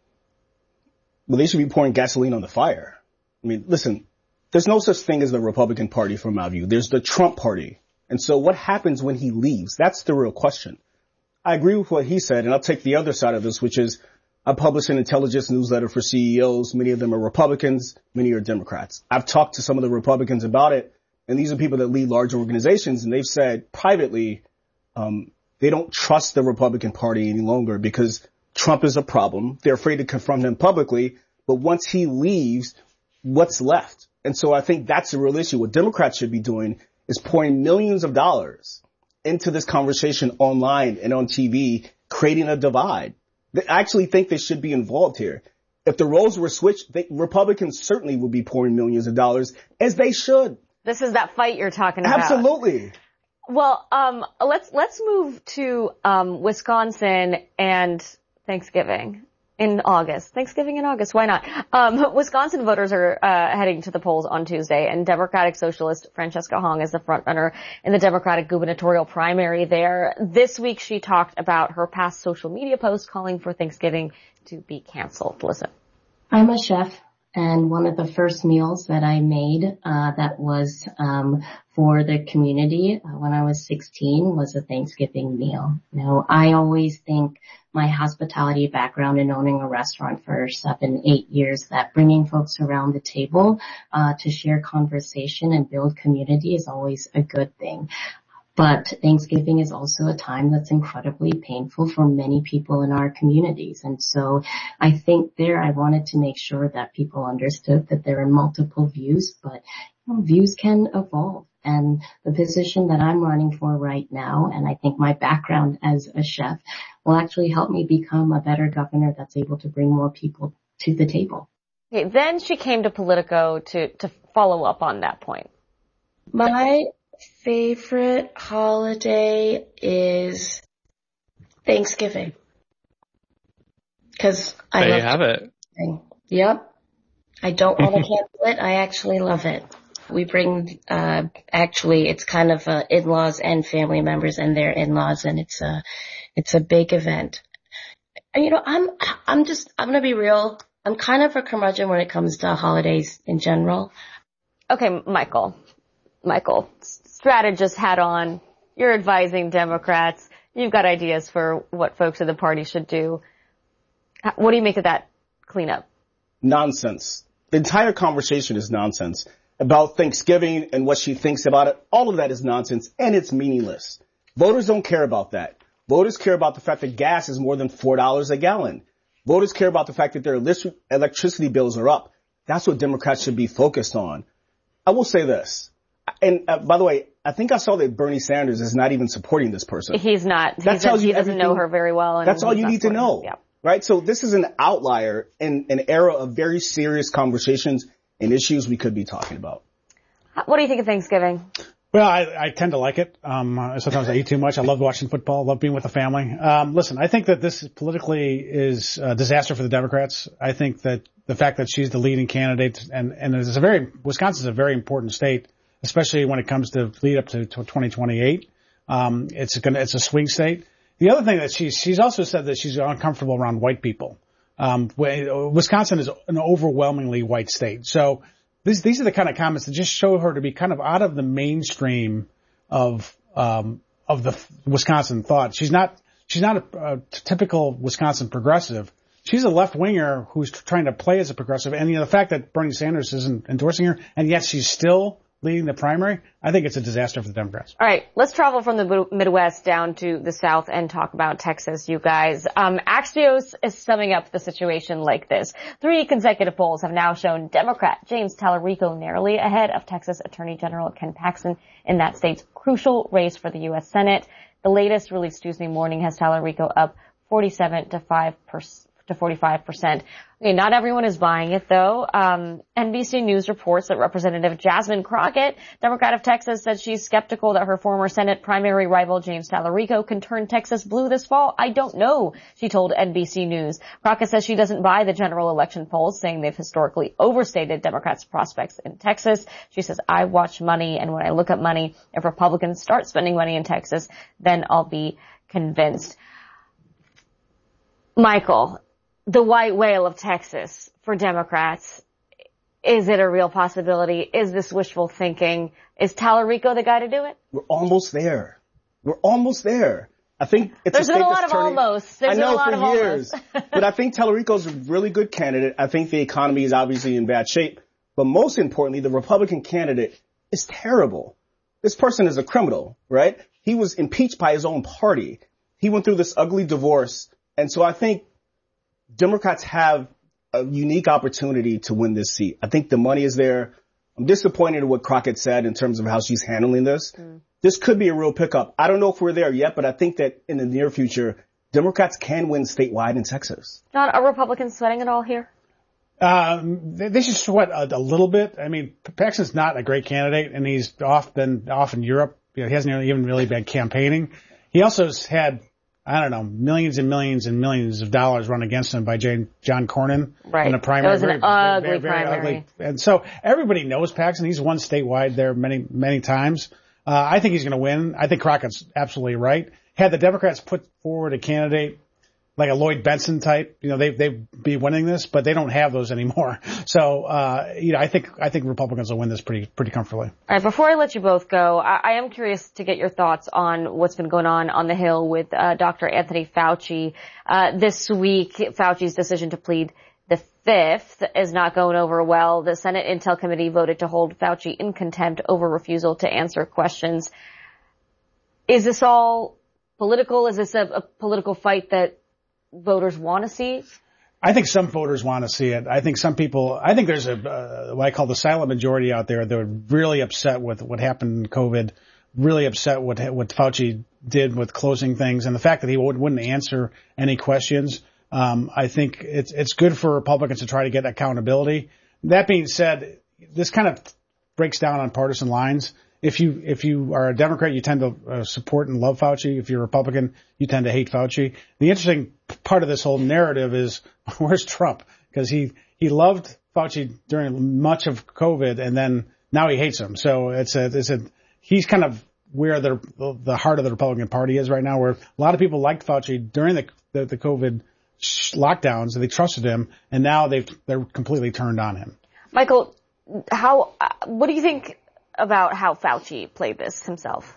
Well, they should be pouring gasoline on the fire. I mean, listen, there's no such thing as the Republican Party from my view. There's the Trump Party. And so what happens when he leaves? That's the real question. I agree with what he said, and I'll take the other side of this, which is I publish an intelligence newsletter for C E Os. Many of them are Republicans. Many are Democrats. I've talked to some of the Republicans about it, and these are people that lead large organizations, and they've said privately um, they don't trust the Republican Party any longer because Trump is a problem. They're afraid to confront him publicly, but once he leaves, what's left? And so I think that's the real issue. What Democrats should be doing is pouring millions of dollars into this conversation online and on T V, creating a divide. I actually think they should be involved here. If the roles were switched, they, Republicans certainly would be pouring millions of dollars, as they should. This is that fight you're talking about. Absolutely. Well, um, let's let's move to um, Wisconsin and Thanksgiving in August. Thanksgiving in August, why not? Um, Wisconsin voters are uh, heading to the polls on Tuesday, and Democratic Socialist Francesca Hong is the frontrunner in the Democratic gubernatorial primary there. This week she talked about her past social media posts calling for Thanksgiving to be canceled. Listen. I'm a chef, and one of the first meals that I made uh that was um for the community uh, when I was sixteen was a Thanksgiving meal. Now, I always think my hospitality background in owning a restaurant for seven, eight years, that bringing folks around the table uh to share conversation and build community is always a good thing. But Thanksgiving is also a time that's incredibly painful for many people in our communities. And so I think there I wanted to make sure that people understood that there are multiple views, but you know, views can evolve. And the position that I'm running for right now, and I think my background as a chef, will actually help me become a better governor that's able to bring more people to the table. Okay, then she came to Politico to, to follow up on that point. My favorite holiday is Thanksgiving. Cause I there love you have it. Yep. I don't want to cancel it. I actually love it. We bring, uh, actually it's kind of, uh, in-laws and family members and their in-laws, and it's a, it's a big event. And you know, I'm, I'm just, I'm gonna be real. I'm kind of a curmudgeon when it comes to holidays in general. Okay, Michael. Michael, strategist hat on. You're advising Democrats. You've got ideas for what folks in the party should do. What do you make of that cleanup? Nonsense. The entire conversation is nonsense. About Thanksgiving and what she thinks about it, all of that is nonsense, and it's meaningless. Voters don't care about that. Voters care about the fact that gas is more than four dollars a gallon. Voters care about the fact that their electricity bills are up. That's what Democrats should be focused on. I will say this. And uh, by the way, I think I saw that Bernie Sanders is not even supporting this person. He's not. That he's tells a, you he doesn't everything. know her very well. And that's all you need to know. Yeah. Right? So this is an outlier in an era of very serious conversations and issues we could be talking about. What do you think of Thanksgiving? Well, I, I tend to like it. Um, uh, sometimes I eat too much. I love watching football. I love being with the family. Um, listen, I think that this politically is a disaster for the Democrats. I think that the fact that she's the leading candidate, and, and it's a very, Wisconsin's a very important state, especially when it comes to lead up to, to twenty twenty-eight. Um, it's gonna, it's a swing state. The other thing that she's, she's also said that she's uncomfortable around white people. Um, Wisconsin is an overwhelmingly white state. So these, these are the kind of comments that just show her to be kind of out of the mainstream of, um, of the Wisconsin thought. She's not, she's not a, a typical Wisconsin progressive. She's a left winger who's trying to play as a progressive. And you know, the fact that Bernie Sanders isn't endorsing her and yet she's still leading the primary, I think it's a disaster for the Democrats. All right, let's travel from the Midwest down to the South and talk about Texas, you guys. Um, Axios is summing up the situation like this. Three consecutive polls have now shown Democrat James Tallarico narrowly ahead of Texas Attorney General Ken Paxton in that state's crucial race for the U S Senate. The latest, released Tuesday morning, has Tallarico up forty-seven to five percent. To forty-five percent. Okay, not everyone is buying it, though. Um, N B C News reports that Representative Jasmine Crockett, Democrat of Texas, said she's skeptical that her former Senate primary rival James Tallarico can turn Texas blue this fall. I don't know, she told N B C News. Crockett says she doesn't buy the general election polls, saying they've historically overstated Democrats' prospects in Texas. She says, I watch money, and when I look at money, if Republicans start spending money in Texas, then I'll be convinced. Michael, the white whale of Texas for Democrats, is it a real possibility? Is this wishful thinking? Is Tallarico the guy to do it? We're almost there. We're almost there. I think it's There's a been state a lot that's of turning, almost. There's I know been a lot for of years. almost. But I think Tallarico's a really good candidate. I think the economy is obviously in bad shape. But most importantly, the Republican candidate is terrible. This person is a criminal, right? He was impeached by his own party. He went through this ugly divorce. And so I think Democrats have a unique opportunity to win this seat. I think the money is there. I'm disappointed in what Crockett said in terms of how she's handling this. Mm. This could be a real pickup. I don't know if we're there yet, but I think that in the near future, Democrats can win statewide in Texas. John, are Republicans sweating it all here? Um, they, they should sweat a, a little bit. I mean, Paxton's not a great candidate, and he's off been off in Europe. You know, he hasn't even really been campaigning. He also has had, I don't know, millions and millions and millions of dollars run against him by Jane, John Cornyn right. in the primary. It was an very, ugly very, very, primary. Very ugly. And so everybody knows Paxton. He's won statewide there many, many times. Uh, I think he's going to win. I think Crockett's absolutely right. Had the Democrats put forward a candidate like a Lloyd Benson type, you know, they, they'd be winning this, but they don't have those anymore. So, uh, you know, I think, I think Republicans will win this pretty, pretty comfortably. All right. Before I let you both go, I, I am curious to get your thoughts on what's been going on on the Hill with, uh, Doctor Anthony Fauci. Uh, this week, Fauci's decision to plead the fifth is not going over well. The Senate Intel Committee voted to hold Fauci in contempt over refusal to answer questions. Is this all political? Is this a, a political fight that voters want to see? I think some voters want to see it. I think some people, I think there's a, uh, what I call the silent majority out there that are really upset with what happened in COVID, really upset what, what Fauci did with closing things and the fact that he wouldn't answer any questions. Um, I think it's, it's good for Republicans to try to get accountability. That being said, this kind of breaks down on partisan lines. If you, if you are a Democrat, you tend to uh, support and love Fauci. If you're a Republican, you tend to hate Fauci. The interesting part of this whole narrative is, where's Trump? Because he, he loved Fauci during much of COVID, and then now he hates him. So it's a, it's a, he's kind of where the, the heart of the Republican Party is right now, where a lot of people liked Fauci during the, the, the COVID lockdowns, and they trusted him, and now they've, they're completely turned on him. Michael, how, what do you think about how Fauci played this himself?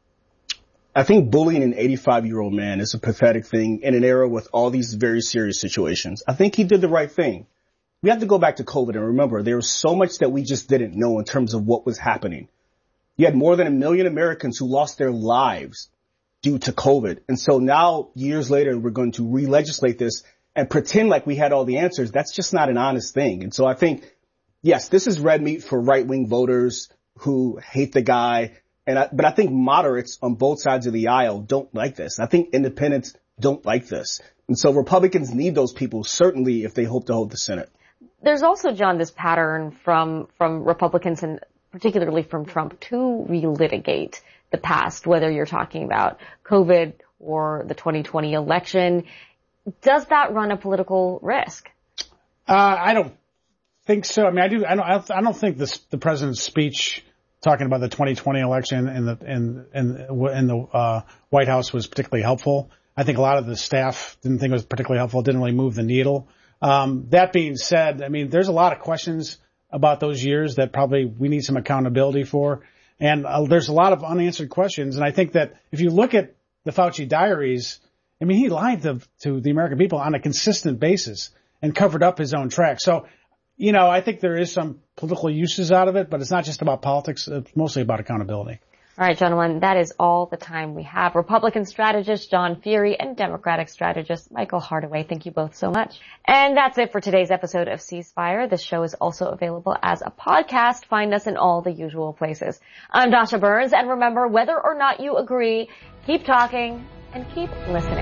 I think bullying an eighty-five-year-old man is a pathetic thing in an era with all these very serious situations. I think he did the right thing. We have to go back to COVID and remember there was so much that we just didn't know in terms of what was happening. You had more than a million Americans who lost their lives due to COVID. And so now, years later, we're going to re-legislate this and pretend like we had all the answers. That's just not an honest thing. And so I think, yes, this is red meat for right-wing voters who hate the guy. And I, but I think moderates on both sides of the aisle don't like this. I think independents don't like this. And so Republicans need those people, certainly if they hope to hold the Senate. There's also, John, this pattern from, from Republicans and particularly from Trump to relitigate the past, whether you're talking about COVID or the twenty twenty election. Does that run a political risk? Uh, I don't think so. I mean, I do, I don't, I don't think this, the president's speech talking about the twenty twenty election in the, in, in, in the, uh, White House was particularly helpful. I think a lot of the staff didn't think it was particularly helpful. It didn't really move the needle. Um, that being said, I mean, there's a lot of questions about those years that probably we need some accountability for. And uh, there's a lot of unanswered questions. And I think that if you look at the Fauci diaries, I mean, he lied to, to the American people on a consistent basis and covered up his own tracks. So, you know, I think there is some political uses out of it, but it's not just about politics. It's mostly about accountability. All right, gentlemen, that is all the time we have. Republican strategist John Feehery and Democratic strategist Michael Hardaway, thank you both so much. And that's it for today's episode of Ceasefire. This show is also available as a podcast. Find us in all the usual places. I'm Dasha Burns, and remember, whether or not you agree, keep talking and keep listening.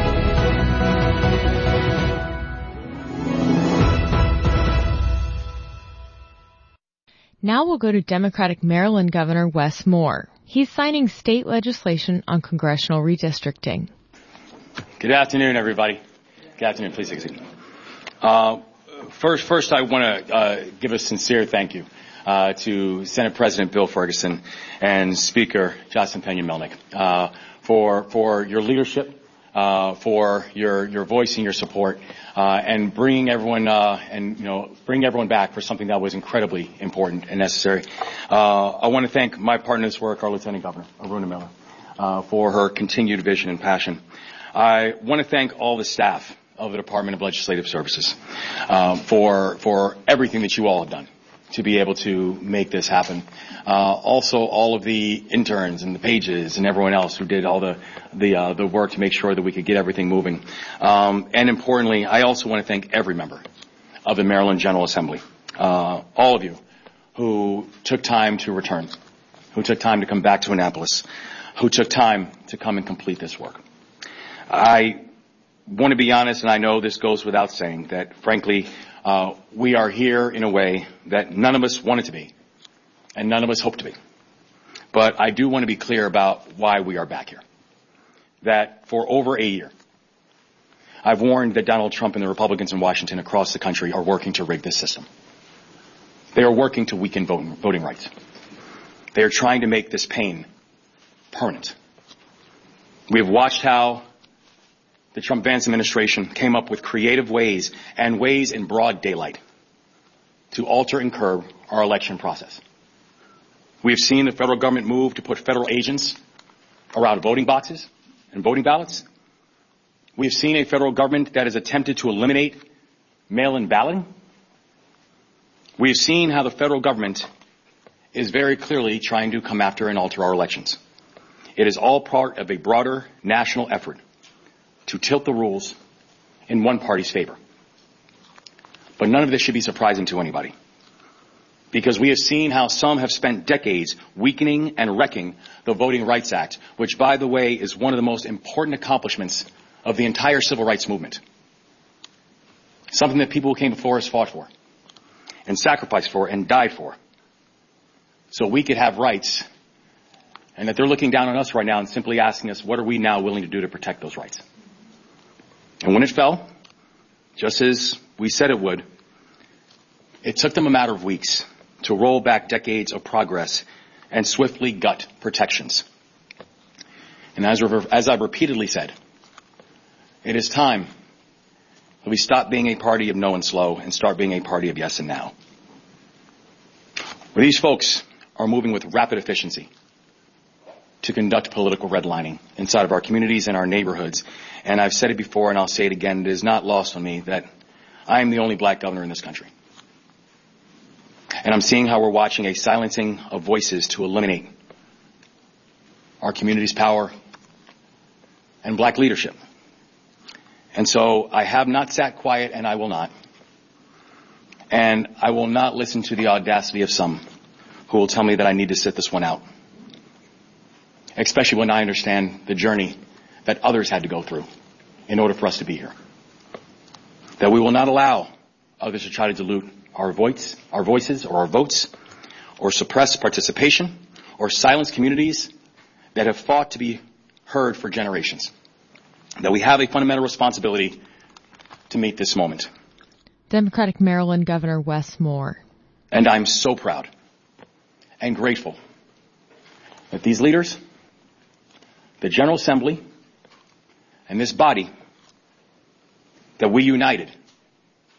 Now we'll go to Democratic Maryland Governor Wes Moore. He's signing state legislation on congressional redistricting. Good afternoon, everybody. Good afternoon. Please take a seat. Uh, first, first, I want to uh, give a sincere thank you uh, to Senate President Bill Ferguson and Speaker Jocelyn Peña-Melnyk uh, for for your leadership, uh, for your your voice and your support, uh, and bringing everyone uh, and you know bring everyone back for something that was incredibly important and necessary. Uh, I want to thank my partner in this work, our Lieutenant Governor Aruna Miller, uh, for her continued vision and passion. I want to thank all the staff of the Department of Legislative Services uh, for for everything that you all have done to be able to make this happen. Uh, also, all of the interns and the pages and everyone else who did all the the uh, the work to make sure that we could get everything moving. Um, and importantly, I also want to thank every member of the Maryland General Assembly, uh, all of you who took time to return, who took time to come back to Annapolis, who took time to come and complete this work. I want to be honest, and I know this goes without saying, that frankly, uh, we are here in a way that none of us wanted to be, and none of us hope to be. But I do want to be clear about why we are back here. That for over a year, I've warned that Donald Trump and the Republicans in Washington across the country are working to rig this system. They are working to weaken voting, voting rights. They are trying to make this pain permanent. We have watched how the Trump-Vance administration came up with creative ways and ways in broad daylight to alter and curb our election process. We have seen the federal government move to put federal agents around voting boxes and voting ballots. We have seen a federal government that has attempted to eliminate mail-in balloting. We have seen how the federal government is very clearly trying to come after and alter our elections. It is all part of a broader national effort to tilt the rules in one party's favor. But none of this should be surprising to anybody, because we have seen how some have spent decades weakening and wrecking the Voting Rights Act, which, by the way, is one of the most important accomplishments of the entire civil rights movement. Something that people who came before us fought for and sacrificed for and died for, so we could have rights, and that they're looking down on us right now and simply asking us, what are we now willing to do to protect those rights? And when it fell, just as we said it would, it took them a matter of weeks to roll back decades of progress and swiftly gut protections. And as, as I've repeatedly said, it is time that we stop being a party of no and slow and start being a party of yes and now. Where these folks are moving with rapid efficiency to conduct political redlining inside of our communities and our neighborhoods. And I've said it before and I'll say it again, it is not lost on me that I am the only black governor in this country. And I'm seeing how we're watching a silencing of voices to eliminate our community's power and black leadership. And so I have not sat quiet, and I will not. And I will not listen to the audacity of some who will tell me that I need to sit this one out, especially when I understand the journey that others had to go through in order for us to be here. That we will not allow others to try to dilute our voice, our voices or our votes, or suppress participation, or silence communities that have fought to be heard for generations. That we have a fundamental responsibility to meet this moment. Democratic Maryland Governor Wes Moore. And I'm so proud and grateful that these leaders, the General Assembly, and this body, that we united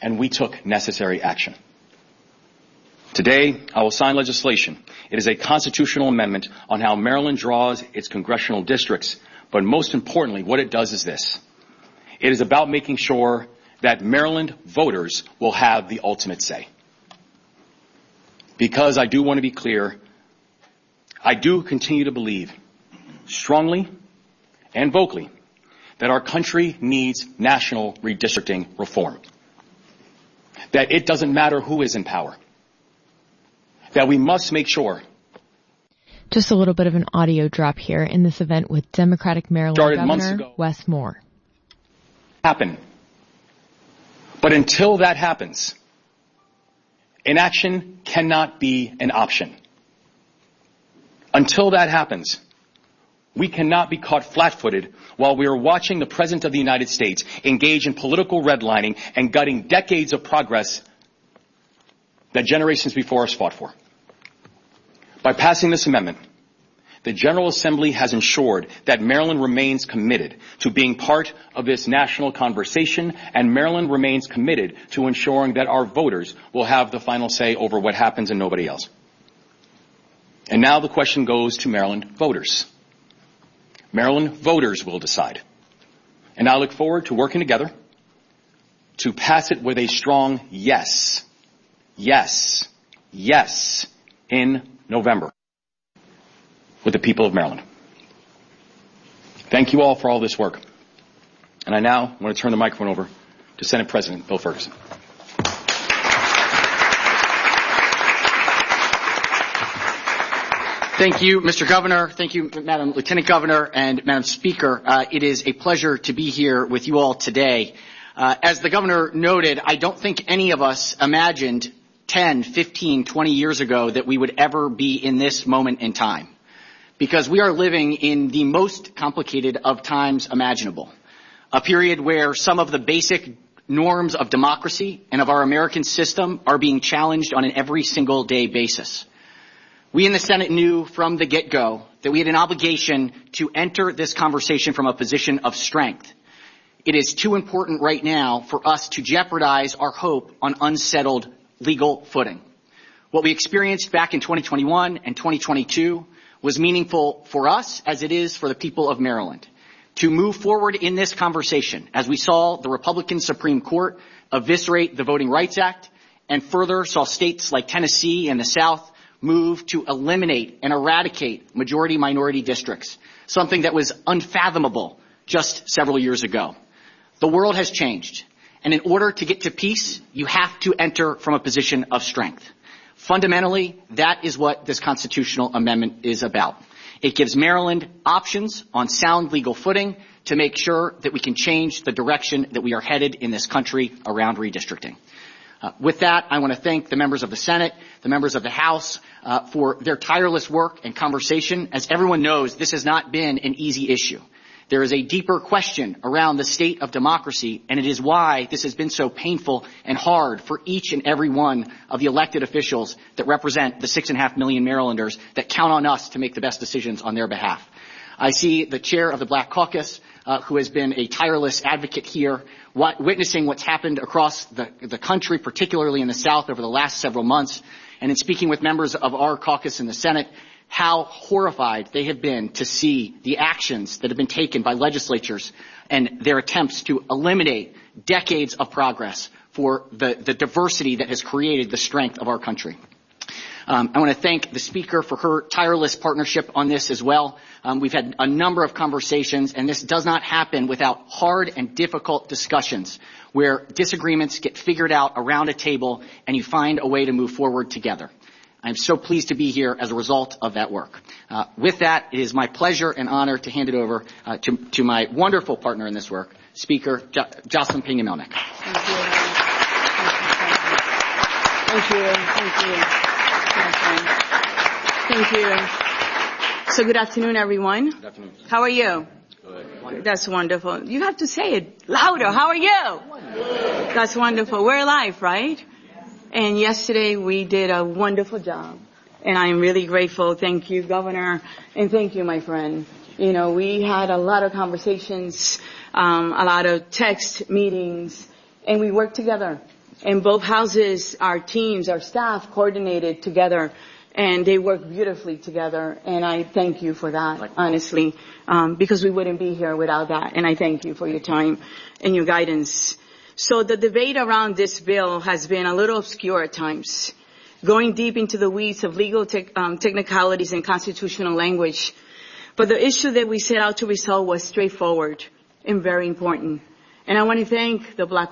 and we took necessary action. Today, I will sign legislation. It is a constitutional amendment on how Maryland draws its congressional districts, but most importantly, what it does is this. It is about making sure that Maryland voters will have the ultimate say. Because I do want to be clear, I do continue to believe strongly and vocally that our country needs national redistricting reform. That it doesn't matter who is in power. That we must make sure. Just a little bit of an audio drop here in this event with Democratic Maryland Governor Wes Moore. Happen. But until that happens, inaction cannot be an option. Until that happens, we cannot be caught flat-footed while we are watching the President of the United States engage in political redlining and gutting decades of progress that generations before us fought for. By passing this amendment, the General Assembly has ensured that Maryland remains committed to being part of this national conversation, and Maryland remains committed to ensuring that our voters will have the final say over what happens and nobody else. And now the question goes to Maryland voters. Maryland voters will decide. And I look forward to working together to pass it with a strong yes, yes, yes in November with the people of Maryland. Thank you all for all this work. And I now want to turn the microphone over to Senate President Bill Ferguson. Thank you, Mister Governor. Thank you, Madam Lieutenant Governor and Madam Speaker. Uh, it is a pleasure to be here with you all today. Uh, as the Governor noted, I don't think any of us imagined ten, fifteen, twenty years ago that we would ever be in this moment in time. Because we are living in the most complicated of times imaginable. A period where some of the basic norms of democracy and of our American system are being challenged on an every single day basis. We in the Senate knew from the get-go that we had an obligation to enter this conversation from a position of strength. It is too important right now for us to jeopardize our hope on unsettled legal footing. What we experienced back in twenty twenty-one and twenty twenty-two was meaningful for us as it is for the people of Maryland. To move forward in this conversation, as we saw the Republican Supreme Court eviscerate the Voting Rights Act and further saw states like Tennessee and the South move to eliminate and eradicate majority-minority districts, something that was unfathomable just several years ago. The world has changed, and in order to get to peace, you have to enter from a position of strength. Fundamentally, that is what this constitutional amendment is about. It gives Maryland options on sound legal footing to make sure that we can change the direction that we are headed in this country around redistricting. Uh, with that, I want to thank the members of the Senate, the members of the House, uh, for their tireless work and conversation. As everyone knows, this has not been an easy issue. There is a deeper question around the state of democracy, and it is why this has been so painful and hard for each and every one of the elected officials that represent the six and a half million Marylanders that count on us to make the best decisions on their behalf. I see the chair of the Black Caucus, uh, who has been a tireless advocate here, what, witnessing what's happened across the, the country, particularly in the South over the last several months, and in speaking with members of our caucus in the Senate, how horrified they have been to see the actions that have been taken by legislatures and their attempts to eliminate decades of progress for the, the diversity that has created the strength of our country. Um, I want to thank the Speaker for her tireless partnership on this as well. Um, we've had a number of conversations, and this does not happen without hard and difficult discussions where disagreements get figured out around a table and you find a way to move forward together. I'm so pleased to be here as a result of that work. Uh, with that, it is my pleasure and honor to hand it over uh, to, to my wonderful partner in this work, Speaker jo- Jocelyn Peña-Melnyk. Thank you. Thank you. Thank you. Thank you. So good afternoon, everyone. Good afternoon. How are you? Good. That's wonderful. You have to say it louder. How are you? Good. That's wonderful. We're alive, right? And yesterday we did a wonderful job. And I'm really grateful. Thank you, Governor. And thank you, my friend. You know, we had a lot of conversations, um, a lot of text meetings, and we worked together In both houses, our teams, our staff coordinated together, and they work beautifully together. And I thank you for that, honestly, um, because we wouldn't be here without that. And I thank you for your time and your guidance. So the debate around this bill has been a little obscure at times, going deep into the weeds of legal te- um, technicalities and constitutional language. But the issue that we set out to resolve was straightforward and very important. And I want to thank the Black